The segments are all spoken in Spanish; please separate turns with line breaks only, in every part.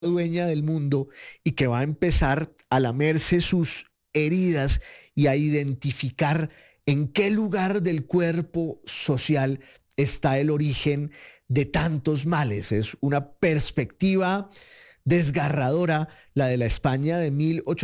dueña del mundo y que va a empezar a lamerse sus heridas y a identificar en qué lugar del cuerpo social está el origen de tantos males. Es una perspectiva desgarradora la de la España de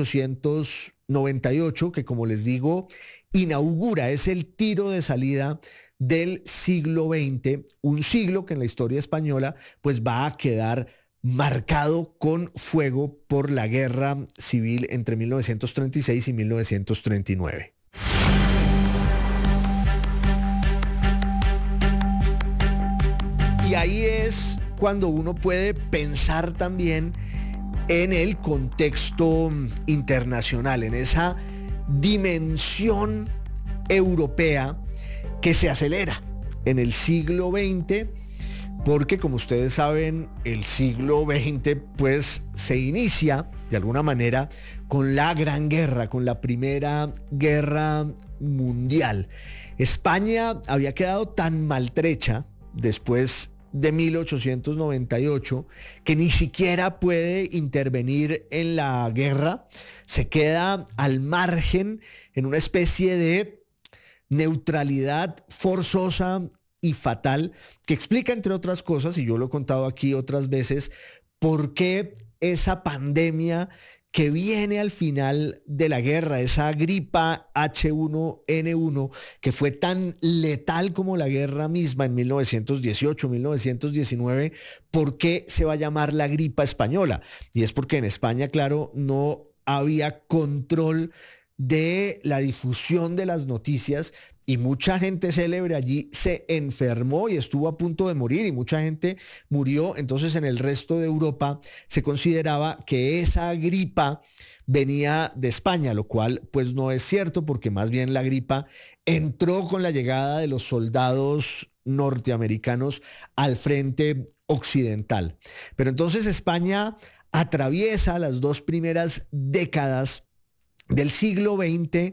1898, que como les digo, inaugura, es el tiro de salida del siglo XX, un siglo que en la historia española pues va a quedar marcado con fuego por la guerra civil entre 1936 y 1939. Y ahí es cuando uno puede pensar también en el contexto internacional, en esa dimensión europea que se acelera en el siglo XX, porque como ustedes saben, el siglo XX pues se inicia de alguna manera con la Gran Guerra, con la Primera Guerra Mundial. España había quedado tan maltrecha después de 1898 que ni siquiera puede intervenir en la guerra, se queda al margen en una especie de neutralidad forzosa y fatal que explica, entre otras cosas, y yo lo he contado aquí otras veces, por qué esa pandemia que viene al final de la guerra, esa gripa H1N1, que fue tan letal como la guerra misma en 1918, 1919, ¿por qué se va a llamar la gripa española? Y es porque en España, claro, no había control de la difusión de las noticias y mucha gente célebre allí se enfermó y estuvo a punto de morir y mucha gente murió. Entonces en el resto de Europa se consideraba que esa gripa venía de España, lo cual pues no es cierto porque más bien la gripa entró con la llegada de los soldados norteamericanos al frente occidental. Pero entonces España atraviesa las dos primeras décadas del siglo XX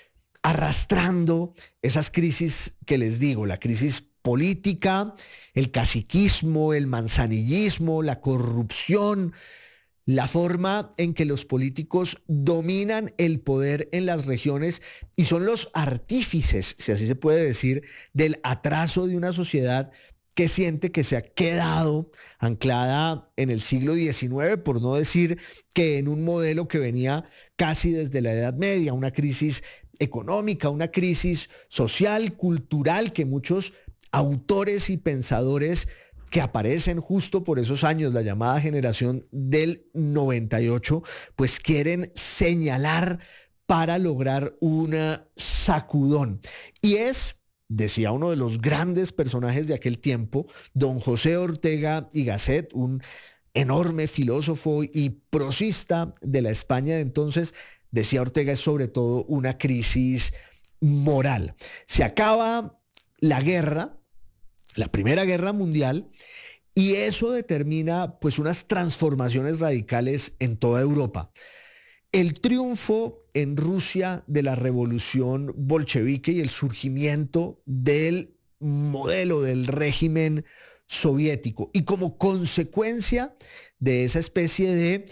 arrastrando esas crisis que les digo, la crisis política, el caciquismo, el manzanillismo, la corrupción, la forma en que los políticos dominan el poder en las regiones y son los artífices, si así se puede decir, del atraso de una sociedad que siente que se ha quedado anclada en el siglo XIX, por no decir que en un modelo que venía casi desde la Edad Media, una crisis económica, una crisis social, cultural, que muchos autores y pensadores que aparecen justo por esos años, la llamada generación del 98, pues quieren señalar para lograr una sacudón. Y es, decía uno de los grandes personajes de aquel tiempo, don José Ortega y Gasset, un enorme filósofo y prosista de la España de entonces, decía Ortega, es sobre todo una crisis moral. Se acaba la guerra, la Primera Guerra Mundial, y eso determina pues unas transformaciones radicales en toda Europa. El triunfo en Rusia de la revolución bolchevique y el surgimiento del modelo del régimen soviético y como consecuencia de esa especie de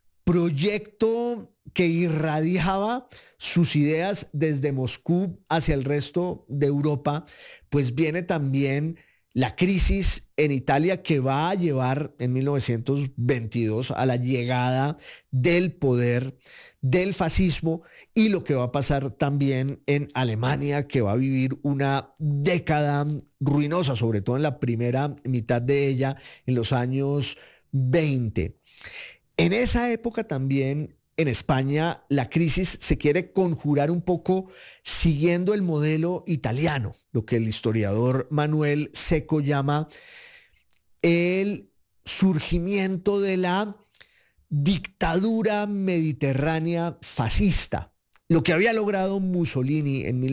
proyecto que irradiaba sus ideas desde Moscú hacia el resto de Europa, pues viene también la crisis en Italia que va a llevar en 1922 a la llegada del poder del fascismo y lo que va a pasar también en Alemania, que va a vivir una década ruinosa, sobre todo en la primera mitad de ella, en los años 20. En esa época también en España la crisis se quiere conjurar un poco siguiendo el modelo italiano, lo que el historiador Manuel Seco llama el surgimiento de la dictadura mediterránea fascista. Lo que había logrado Mussolini en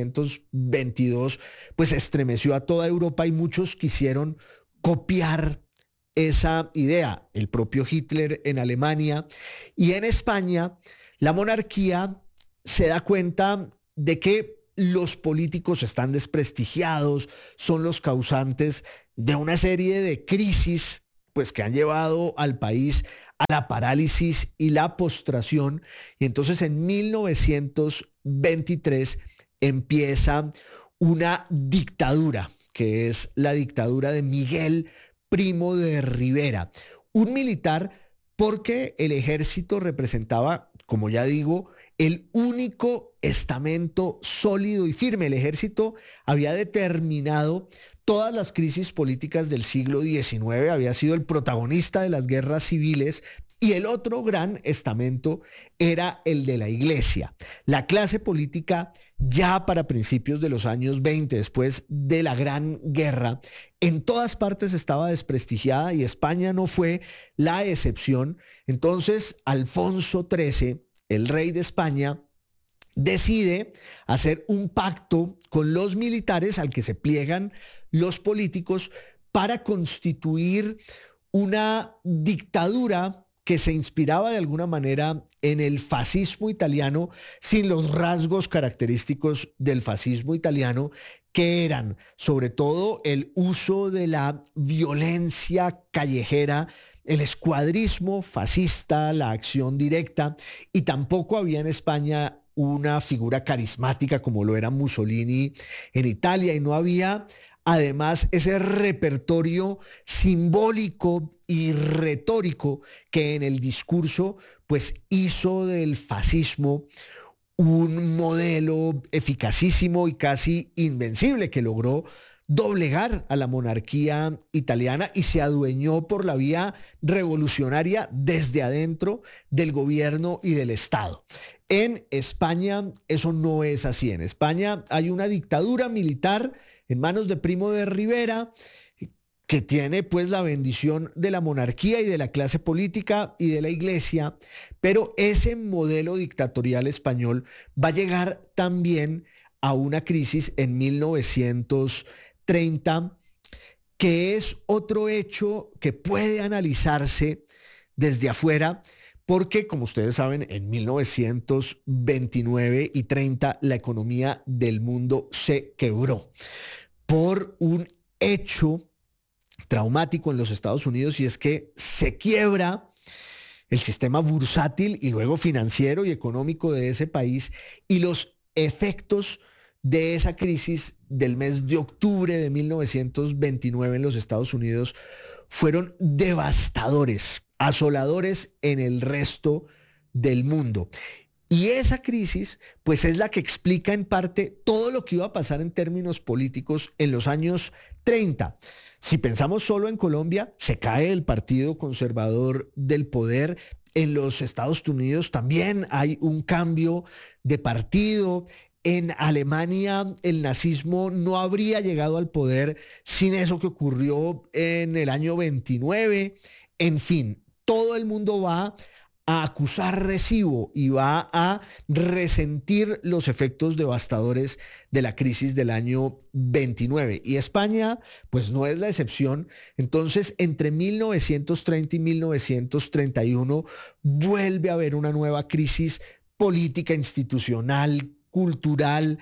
1922, pues estremeció a toda Europa y muchos quisieron copiar esa idea. El propio Hitler en Alemania y en España, la monarquía se da cuenta de que los políticos están desprestigiados, son los causantes de una serie de crisis pues que han llevado al país a la parálisis y la postración. Y entonces en 1923 empieza una dictadura, que es la dictadura de Miguel Primo de Rivera, un militar porque el ejército representaba, como ya digo, el único estamento sólido y firme. El ejército había determinado todas las crisis políticas del siglo XIX, había sido el protagonista de las guerras civiles, y el otro gran estamento era el de la iglesia. La clase política ya para principios de los años 20, después de la Gran Guerra, en todas partes estaba desprestigiada y España no fue la excepción. Entonces, Alfonso XIII, el rey de España, decide hacer un pacto con los militares al que se pliegan los políticos para constituir una dictadura que se inspiraba de alguna manera en el fascismo italiano, sin los rasgos característicos del fascismo italiano, que eran sobre todo el uso de la violencia callejera, el escuadrismo fascista, la acción directa, y tampoco había en España una figura carismática como lo era Mussolini en Italia, y no había además ese repertorio simbólico y retórico que en el discurso pues hizo del fascismo un modelo eficacísimo y casi invencible que logró doblegar a la monarquía italiana y se adueñó por la vía revolucionaria desde adentro del gobierno y del Estado. En España eso no es así. En España hay una dictadura militar en manos de Primo de Rivera, que tiene pues la bendición de la monarquía y de la clase política y de la iglesia, pero ese modelo dictatorial español va a llegar también a una crisis en 1930, que es otro hecho que puede analizarse desde afuera, porque como ustedes saben, en 1929 y 30 la economía del mundo se quebró por un hecho traumático en los Estados Unidos, y es que se quiebra el sistema bursátil y luego financiero y económico de ese país, y los efectos de esa crisis del mes de octubre de 1929 en los Estados Unidos fueron devastadores, asoladores en el resto del mundo. Y esa crisis, pues es la que explica en parte todo lo que iba a pasar en términos políticos en los años 30. Si pensamos solo en Colombia, se cae el Partido Conservador del poder. En los Estados Unidos también hay un cambio de partido. En Alemania el nazismo no habría llegado al poder sin eso que ocurrió en el año 29. En fin, todo el mundo va a acusar recibo y va a resentir los efectos devastadores de la crisis del año 29. Y España, pues no es la excepción. Entonces, entre 1930 y 1931 vuelve a haber una nueva crisis política, institucional, cultural,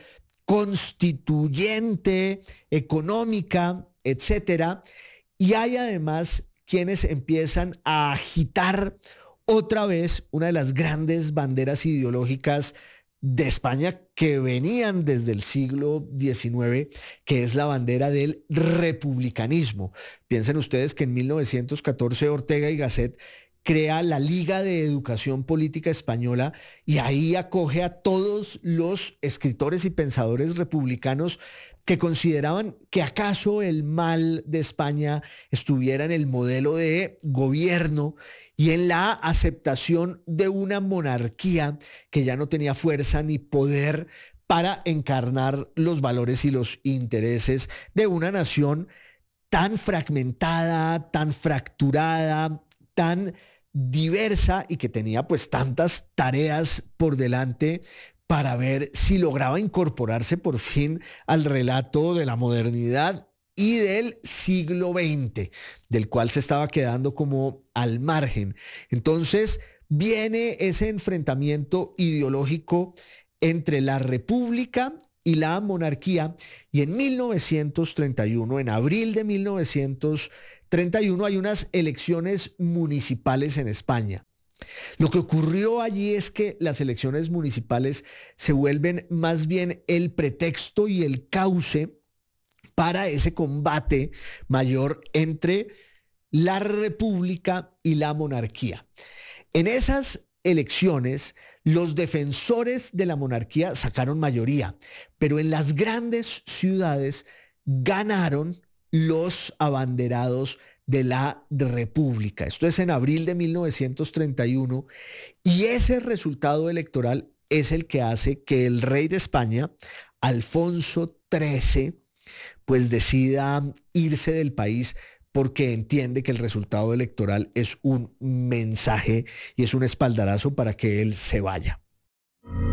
constituyente, económica, etcétera. Y hay además quienes empiezan a agitar otra vez una de las grandes banderas ideológicas de España que venían desde el siglo XIX, que es la bandera del republicanismo. Piensen ustedes que en 1914 Ortega y Gasset crea la Liga de Educación Política Española y ahí acoge a todos los escritores y pensadores republicanos que consideraban que acaso el mal de España estuviera en el modelo de gobierno y en la aceptación de una monarquía que ya no tenía fuerza ni poder para encarnar los valores y los intereses de una nación tan fragmentada, tan fracturada, tan diversa y que tenía pues tantas tareas por delante para ver si lograba incorporarse por fin al relato de la modernidad y del siglo XX, del cual se estaba quedando como al margen. Entonces viene ese enfrentamiento ideológico entre la república y la monarquía, y en 1931, en abril de 1931, 31 hay unas elecciones municipales en España. Lo que ocurrió allí es que las elecciones municipales se vuelven más bien el pretexto y el cauce para ese combate mayor entre la república y la monarquía. En esas elecciones, los defensores de la monarquía sacaron mayoría, pero en las grandes ciudades ganaron los abanderados de la República. Esto es en abril de 1931 y ese resultado electoral es el que hace que el rey de España, Alfonso XIII, pues decida irse del país porque entiende que el resultado electoral es un mensaje y es un espaldarazo para que él se vaya.